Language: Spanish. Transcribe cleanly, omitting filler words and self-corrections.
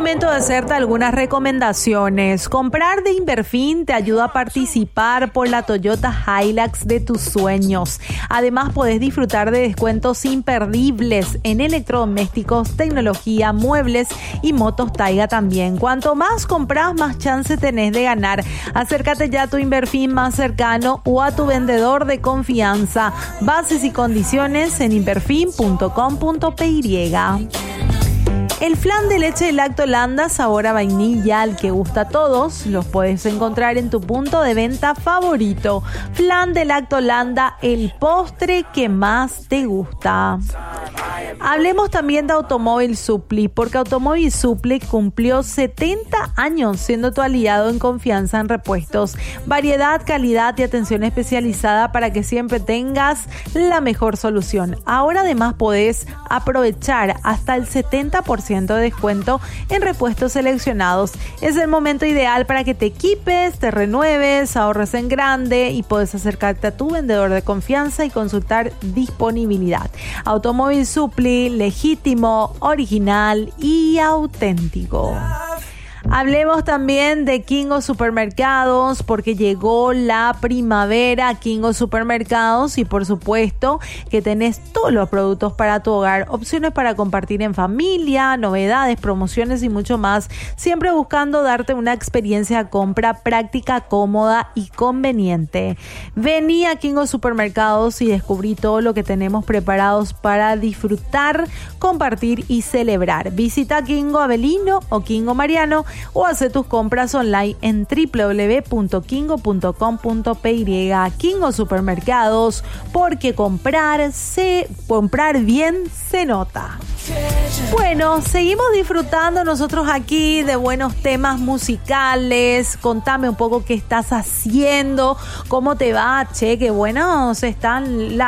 momento de hacerte algunas recomendaciones. Comprar de Inverfin te ayuda a participar por la Toyota Hilux de tus sueños. Además, podés disfrutar de descuentos imperdibles en electrodomésticos, tecnología, muebles y motos Taiga también. Cuanto más compras, más chance tenés de ganar. Acércate ya a tu Inverfin más cercano o a tu vendedor de confianza. Bases y condiciones en inverfin.com.py. El flan de leche de Lactolanda sabor a vainilla, al que gusta a todos, los puedes encontrar en tu punto de venta favorito. Flan de Lactolanda, el postre que más te gusta. Hablemos también de Automóvil Supply, porque Automóvil Supply cumplió 70 años siendo tu aliado en confianza en repuestos. Variedad, calidad y atención especializada para que siempre tengas la mejor solución. Ahora además podés aprovechar hasta el 70% de descuento en repuestos seleccionados. Es el momento ideal para que te equipes, te renueves, ahorres en grande y puedes acercarte a tu vendedor de confianza y consultar disponibilidad. Automóvil Supply, legítimo, original y auténtico. Hablemos también de Kingo Supermercados, porque llegó la primavera a Kingo Supermercados y por supuesto que tenés todos los productos para tu hogar, opciones para compartir en familia, novedades, promociones y mucho más, siempre buscando darte una experiencia de compra práctica, cómoda y conveniente. Vení a Kingo Supermercados y descubrí todo lo que tenemos preparados para disfrutar, compartir y celebrar. Visita Kingo Avelino o Kingo Mariano o hace tus compras online en www.kingo.com.py. Kingo Supermercados, porque comprar bien se nota. Bueno, seguimos disfrutando nosotros aquí de buenos temas musicales. Contame un poco qué estás haciendo, cómo te va, che, qué buenos están